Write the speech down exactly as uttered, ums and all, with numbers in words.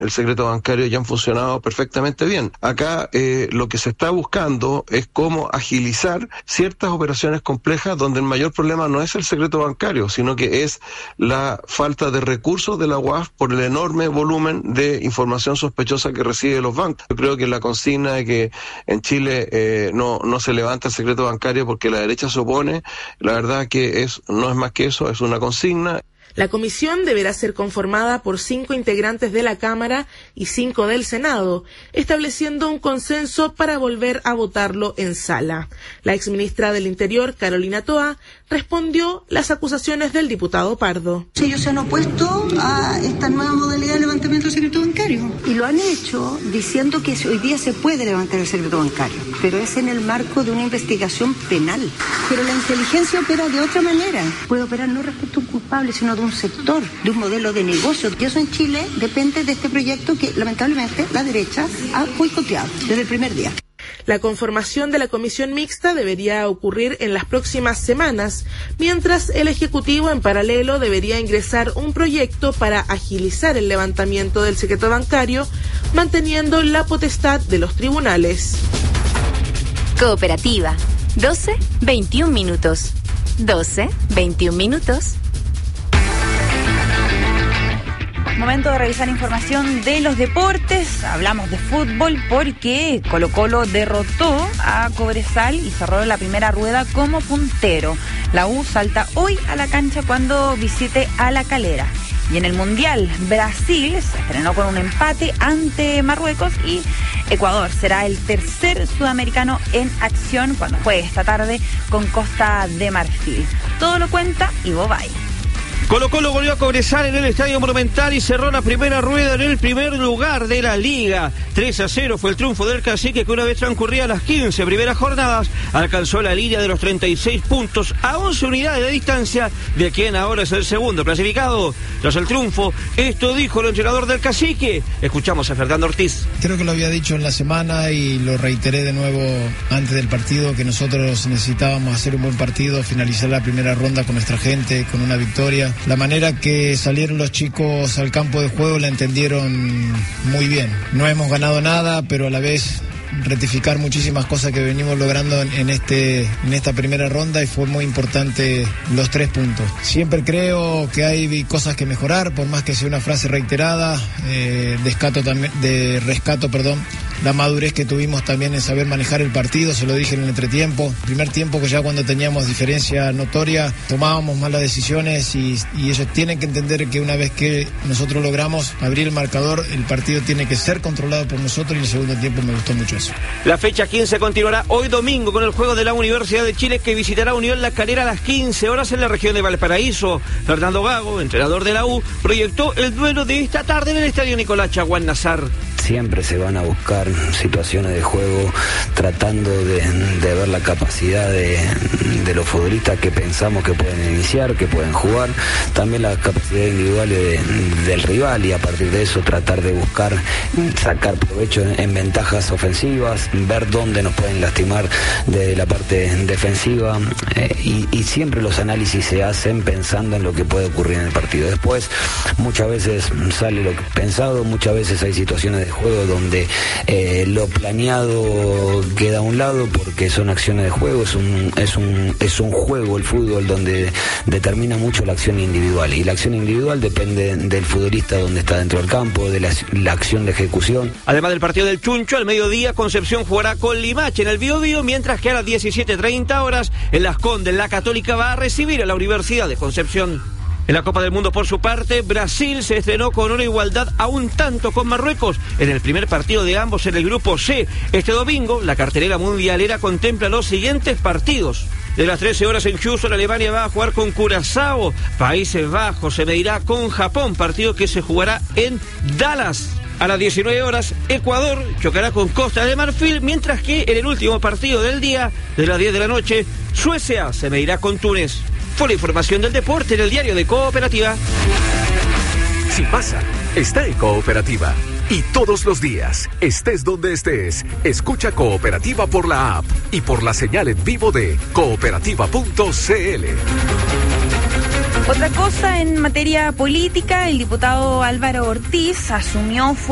el secreto bancario ya han funcionado perfectamente bien. Acá eh, lo que se está buscando es cómo agilizar ciertas operaciones complejas donde el mayor problema no es el secreto bancario, sino que es la falta de recursos de la U A F por el enorme volumen de información sospechosa que recibe los bancos. Yo creo que la consigna de que en Chile eh, no, no se levanta el secreto bancario porque la derecha se opone, la verdad que es no es más que eso, es una consigna. La comisión deberá ser conformada por cinco integrantes de la Cámara y cinco del Senado, estableciendo un consenso para volver a votarlo en sala. La exministra del Interior, Carolina Toa, respondió las acusaciones del diputado Pardo. Ellos se han opuesto a esta nueva modalidad de levantamiento del secreto bancario y lo han hecho diciendo que hoy día se puede levantar el secreto bancario, pero es en el marco de una investigación penal. Pero la inteligencia opera de otra manera. Puede operar no respecto a un culpable, sino de un sector, de un modelo de negocio. Y eso en Chile depende de este proyecto que lamentablemente la derecha ha boicoteado desde el primer día. La conformación de la comisión mixta debería ocurrir en las próximas semanas, mientras el Ejecutivo en paralelo debería ingresar un proyecto para agilizar el levantamiento del secreto bancario, manteniendo la potestad de los tribunales. Cooperativa, doce veintiún minutos. doce veintiún minutos. Momento de revisar información de los deportes. Hablamos de fútbol porque Colo-Colo derrotó a Cobresal y cerró la primera rueda como puntero. La U salta hoy a la cancha cuando visite a La Calera. Y en el Mundial, Brasil se estrenó con un empate ante Marruecos y Ecuador será el tercer sudamericano en acción cuando juegue esta tarde con Costa de Marfil. Todo lo cuenta Ivo Bay. Colo-Colo volvió a Cobresal en el Estadio Monumental y cerró la primera rueda en el primer lugar de la Liga. tres a cero fue el triunfo del Cacique, que una vez transcurridas las quince primeras jornadas alcanzó la línea de los treinta y seis puntos a once unidades de distancia de quien ahora es el segundo clasificado. Tras el triunfo, esto dijo el entrenador del Cacique. Escuchamos a Fernando Ortiz. Creo que lo había dicho en la semana y lo reiteré de nuevo antes del partido, que nosotros necesitábamos hacer un buen partido, finalizar la primera ronda con nuestra gente, con una victoria. La manera que salieron los chicos al campo de juego la entendieron muy bien. No hemos ganado nada, pero a la vez rectificar muchísimas cosas que venimos logrando en, en, este, en esta primera ronda, y fue muy importante los tres puntos. Siempre creo que hay cosas que mejorar, por más que sea una frase reiterada, eh, descato también, de rescato, perdón, la madurez que tuvimos también en saber manejar el partido, se lo dije en el entretiempo. Primer tiempo, que ya cuando teníamos diferencia notoria, tomábamos malas decisiones y, y ellos tienen que entender que una vez que nosotros logramos abrir el marcador, el partido tiene que ser controlado por nosotros, y en el segundo tiempo me gustó mucho eso. La fecha quince continuará hoy domingo con el juego de la Universidad de Chile, que visitará Unión La Calera a las quince horas en la región de Valparaíso. Fernando Gago, entrenador de la U, proyectó el duelo de esta tarde en el Estadio Nicolás Chaguán Nazar. Siempre se van a buscar situaciones de juego tratando de, de ver la capacidad de, de los futbolistas que pensamos que pueden iniciar, que pueden jugar, también las capacidades individuales de, del rival, y a partir de eso tratar de buscar sacar provecho en, en ventajas ofensivas, ver dónde nos pueden lastimar de la parte defensiva, eh, y, y siempre los análisis se hacen pensando en lo que puede ocurrir en el partido. Después muchas veces sale lo pensado, muchas veces hay situaciones de juego donde eh, lo planeado queda a un lado porque son acciones de juego, es un, es un, es un juego el fútbol donde determina mucho la acción individual, y la acción individual depende del futbolista donde está dentro del campo, de la, la acción de ejecución. Además del partido del Chuncho, al mediodía Concepción jugará con Limache en el Biobío, mientras que a las diecisiete treinta horas en Las Condes la Católica va a recibir a la Universidad de Concepción. En la Copa del Mundo, por su parte, Brasil se estrenó con una igualdad a un tanto con Marruecos en el primer partido de ambos en el grupo C. Este domingo, la cartelera mundialera contempla los siguientes partidos. De las trece horas en Houston, Alemania va a jugar con Curazao. Países Bajos se medirá con Japón, partido que se jugará en Dallas. A las diecinueve horas, Ecuador chocará con Costa de Marfil, mientras que en el último partido del día, de las diez de la noche, Suecia se medirá con Túnez. Fue la información del deporte en el diario de Cooperativa. Si pasa, está en Cooperativa. Y todos los días, estés donde estés, escucha Cooperativa por la app y por la señal en vivo de cooperativa punto c l. Otra cosa en materia política, el diputado Álvaro Ortiz asumió